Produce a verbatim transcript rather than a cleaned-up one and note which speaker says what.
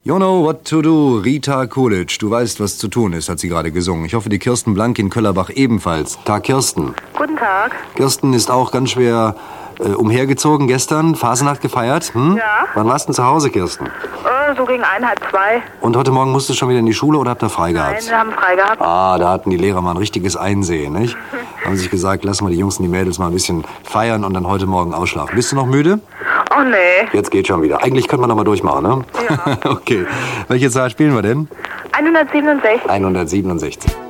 Speaker 1: You know what to do, Rita Coolidge. Du weißt, was zu tun ist, hat sie gerade gesungen. Ich hoffe, die Kirsten Blank in Köllerbach ebenfalls. Tag, Kirsten.
Speaker 2: Guten Tag.
Speaker 1: Kirsten ist auch ganz schwer äh, umhergezogen gestern, Fasenacht gefeiert. Hm?
Speaker 2: Ja.
Speaker 1: Wann warst du denn zu Hause, Kirsten?
Speaker 2: Äh, so gegen ein, halb zwei.
Speaker 1: Und heute Morgen musstest du schon wieder in die Schule oder habt ihr frei gehabt?
Speaker 2: Nein, wir haben frei gehabt.
Speaker 1: Ah, da hatten die Lehrer mal ein richtiges Einsehen, nicht? Haben sich gesagt, lassen wir die Jungs und die Mädels mal ein bisschen feiern und dann heute Morgen ausschlafen. Bist du noch müde?
Speaker 2: Oh, nee.
Speaker 1: Jetzt geht schon wieder. Eigentlich könnte man noch mal durchmachen, ne?
Speaker 2: Ja.
Speaker 1: Okay. Welche Zahl spielen wir denn?
Speaker 2: hundertsiebenundsechzig.
Speaker 1: hundertsiebenundsechzig.